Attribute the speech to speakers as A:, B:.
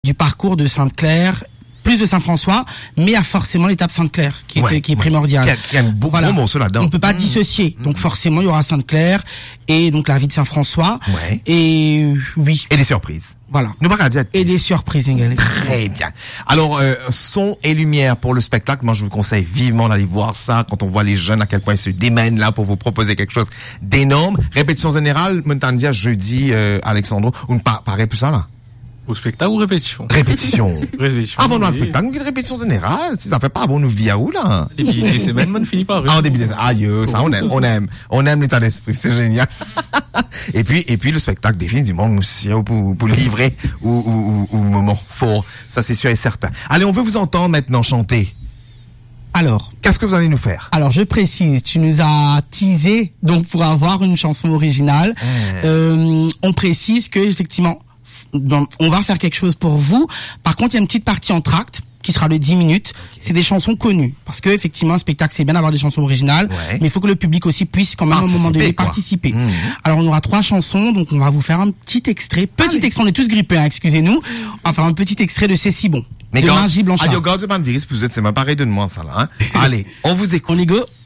A: du parcours de Sainte-Claire, plus de Saint-François, mais il y a forcément l'étape Sainte-Claire qui est primordiale.
B: Il y a un beau gros morceau là-dedans.
A: On peut pas dissocier. Donc forcément, il y aura Sainte-Claire et donc la vie de Saint-François.
B: Ouais.
A: Et oui.
B: Et des surprises.
A: Voilà.
B: Nous pas dire.
A: Et des surprises également.
B: Très bien. Alors, son et lumière pour le spectacle. Moi, je vous conseille vivement d'aller voir ça quand on voit les jeunes à quel point ils se démènent là pour vous proposer quelque chose d'énorme. Répétition générale, Montandia, jeudi, Alexandro. On ne paraît plus ça là.
C: Au spectacle ou répétition?
B: Répétition.
C: Répétition.
B: Avant le spectacle, une répétition générale. Ça fait pas bon, nous via où là?
C: Et puis, des semaines, on finit par.
B: En début des aïe, ça, on aime l'état d'esprit, c'est génial. et puis, le spectacle, définitivement, nous, pour livrer ou moment fort. Ça, c'est sûr et certain. Allez, on veut vous entendre maintenant chanter.
A: Alors.
B: Qu'est-ce que vous allez nous faire?
A: Alors, je précise, tu nous as teasé, donc, pour avoir une chanson originale. On précise que, effectivement, on va faire quelque chose pour vous. Par contre, il y a une petite partie en tract qui sera de 10 minutes. Okay. C'est des chansons connues. Parce que, effectivement, un spectacle, c'est bien d'avoir des chansons originales. Ouais. Mais il faut que le public aussi puisse, quand même, à un moment donné, participer. Alors, on aura 3 chansons. Donc, on va vous faire un petit extrait. Extrait, on est tous grippés, hein, excusez-nous. Enfin, un petit extrait de C'est si bon.
B: Mais
A: de Margie Blanchard.
B: Allez, regarde, c'est pas un virus, c'est même pareil de moi, ça, là, hein. Allez, on vous écoute.
A: On y go.